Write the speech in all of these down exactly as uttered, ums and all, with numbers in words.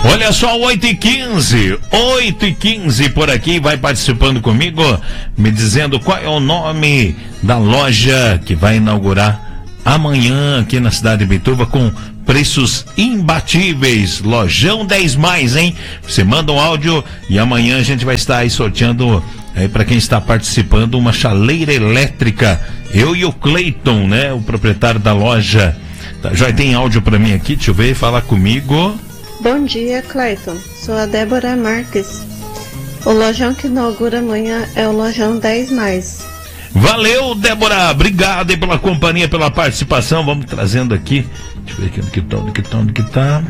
Olha só, oito e quinze, oito e quinze por aqui, vai participando comigo, me dizendo qual é o nome da loja que vai inaugurar amanhã aqui na cidade de Imbituva com preços imbatíveis. Lojão dez mais, hein? Você manda um áudio e amanhã a gente vai estar aí sorteando aí para quem está participando uma chaleira elétrica. Eu e o Cleiton, né? O proprietário da loja. Tá, já tem áudio para mim aqui, deixa eu ver, fala comigo. Bom dia, Cleiton. Sou a Débora Marques. O lojão que inaugura amanhã é o Lojão dez mais. Valeu, Débora, obrigado aí pela companhia, pela participação. Vamos trazendo aqui, deixa eu ver aqui onde que tá, onde que tá, onde que tá.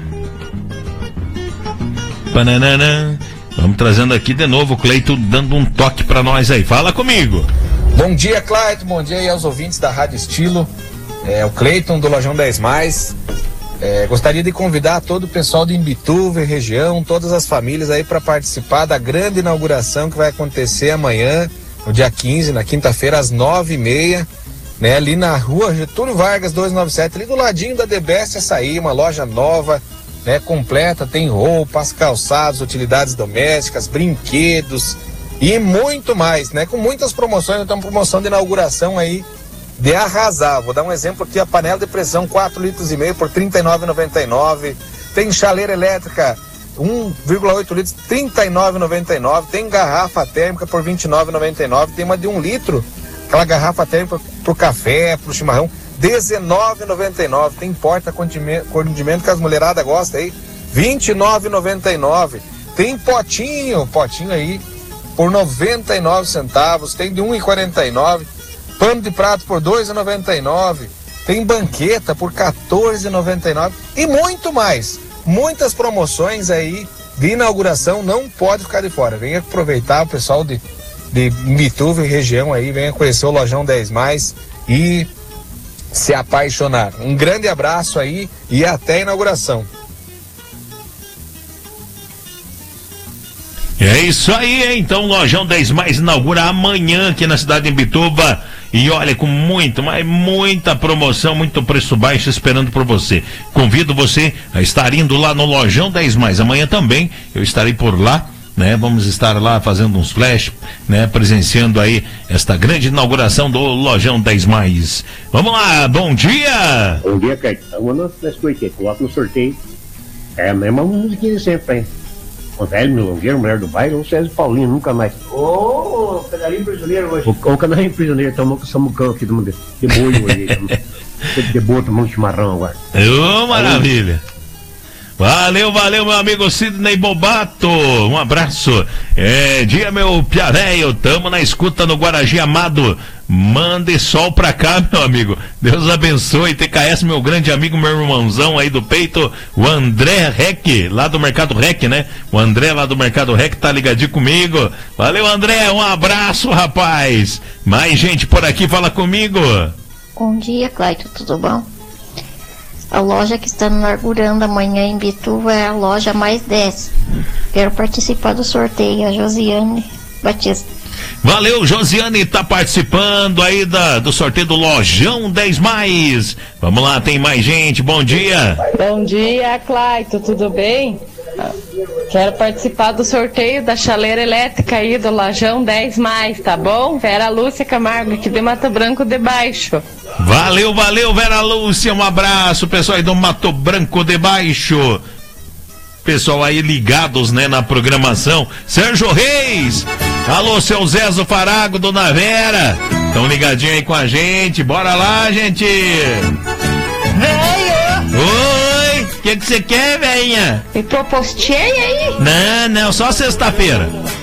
Pananana. Vamos trazendo aqui de novo o Cleiton dando um toque pra nós aí, fala comigo. Bom dia, Cleiton, bom dia aí aos ouvintes da Rádio Estilo. É o Cleiton do Lojão dez mais. É, gostaria de convidar todo o pessoal de Imbituva e região, todas as famílias aí para participar da grande inauguração que vai acontecer amanhã, no dia quinze, na quinta-feira, às nove e meia, né, ali na rua Getúlio Vargas duzentos e noventa e sete, ali do ladinho da The Best Açaí, uma loja nova, né, completa, tem roupas, calçados, utilidades domésticas, brinquedos e muito mais, né, com muitas promoções. Então, promoção de inauguração aí de arrasar. Vou dar um exemplo aqui, a panela de pressão quatro litros e meio por trinta e nove reais e noventa e nove centavos, tem chaleira elétrica um vírgula oito litros, trinta e nove reais e noventa e nove centavos, tem garrafa térmica por vinte e nove reais e noventa e nove centavos, tem uma de um litro, aquela garrafa térmica pro café, pro chimarrão, dezenove reais e noventa e nove centavos, tem porta condimento, condimento que as mulheradas gostam aí, vinte e nove reais e noventa e nove centavos, tem potinho, potinho aí por noventa e nove centavos, tem de um real e quarenta e nove centavos, pano de prato por dois reais e noventa e nove centavos, tem banqueta por quatorze reais e noventa e nove centavos e muito mais. Muitas promoções aí de inauguração, não pode ficar de fora. Venha aproveitar, o pessoal de, de Imbituva e região aí, venha conhecer o Lojão dez mais e se apaixonar. Um grande abraço aí e até a inauguração. É isso aí, então, Lojão dez mais inaugura amanhã aqui na cidade de Imbituva. E olha, com muito, mas muita promoção, muito preço baixo esperando por você. Convido você a estar indo lá no Lojão dez mais. Amanhã também eu estarei por lá, né? Vamos estar lá fazendo uns flash, né? Presenciando aí esta grande inauguração do Lojão dez mais. Vamos lá, bom dia! Bom dia, Caetano. Vamos nas coisas, coloca no sorteio. É a mesma musiquinha de sempre, hein? O velho milongueiro, mulher do baile, ou o César Paulinho, nunca mais. Ô, oh, canarinho prisioneiro hoje. O, o canarinho prisioneiro, tomou com o samucão aqui de, de boi hoje. de, de boa, tomando chimarrão agora. Ô, oh, maravilha. Valeu, valeu, meu amigo Sidney Bobato. Um abraço. É, dia, meu piaréio. Tamo na escuta no Guaragi Amado. Mande sol pra cá, meu amigo. Deus abençoe. T K S, meu grande amigo, meu irmãozão aí do peito, o André Rec, lá do Mercado Rec, né? O André lá do Mercado Rec tá ligadinho comigo. Valeu, André. Um abraço, rapaz. Mais gente por aqui, fala comigo. Bom dia, Cleiton. Tudo bom? A loja que está inaugurando amanhã em Imbituva é a loja mais dez. Quero participar do sorteio, a Josiane Batista. Valeu, Josiane, tá participando aí da, do sorteio do Lojão dez mais. Vamos lá, tem mais gente, bom dia. Bom dia, Cleiton, tudo bem? Quero participar do sorteio da chaleira elétrica aí do Lojão dez mais, tá bom? Vera Lúcia Camargo, aqui de Mato Branco de Baixo. Valeu, valeu, Vera Lúcia, um abraço, pessoal aí do Mato Branco de Baixo. Pessoal aí ligados, né, na programação. Sérgio Reis, alô, seu Zezo Farago, dona Vera, estão ligadinho aí com a gente, bora lá, gente. Veio! Oi, o que que você quer, velhinha? Me propostei aí? Não, não, só sexta-feira.